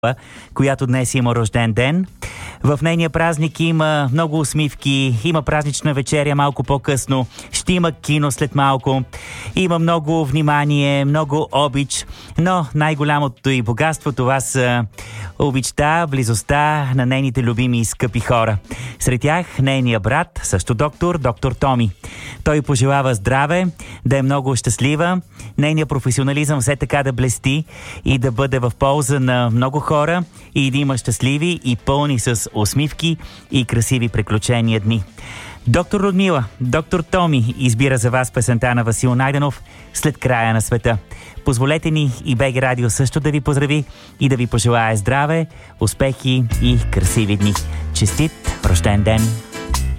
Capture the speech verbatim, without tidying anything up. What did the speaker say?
която днес има рожден ден. В нейния празник има много усмивки, има празнична вечеря малко по-късно, ще има кино след малко, има много внимание, много обич, но най-голямото и богатство това са обичта, близостта на нейните любими и скъпи хора. Сред тях нейния брат, също доктор, доктор Томи. Той пожелава здраве, да е много щастлива, нейният професионализъм все така да блести и да бъде в полза на много хора и да има щастливи и пълни с усмивки и красиви приключения дни. Доктор Людмила, доктор Томи избира за вас песента на Васил Найденов "След края на света". Позволете ни и БГ Радио също да ви поздрави и да ви пожелае здраве, успехи и красиви дни. Честит рожден ден!